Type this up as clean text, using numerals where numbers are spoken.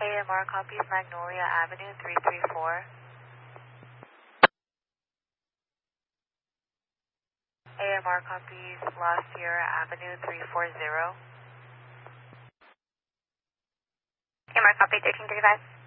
AMR copies Magnolia Avenue 334. AMR copies La Sierra Avenue 340. AMR copy 1335.